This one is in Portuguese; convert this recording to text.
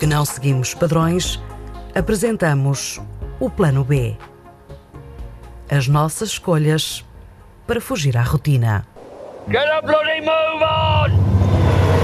Porque não seguimos padrões, apresentamos o Plano B. As nossas escolhas para fugir à rotina. Get a bloody move on!